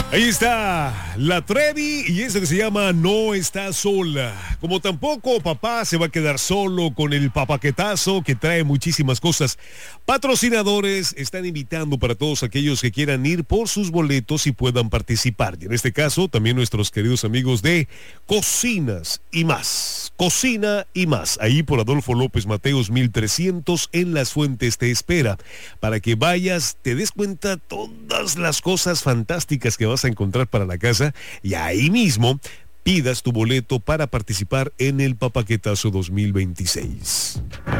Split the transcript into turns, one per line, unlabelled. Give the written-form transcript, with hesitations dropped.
Ahí está la Trevi y eso que se llama No Está Sola. Como tampoco papá se va a quedar solo con el papaquetazo que trae muchísimas cosas. Patrocinadores están invitando para todos aquellos que quieran ir por sus boletos y puedan participar. Y en este caso también nuestros queridos amigos de Cocinas y Más. Cocina y Más. Ahí por Adolfo López Mateos 1300 en Las Fuentes te espera. Para que vayas, te des cuenta todas las cosas fantásticas que vas a encontrar para la casa y ahí mismo pidas tu boleto para participar en el Papaquetazo 2026.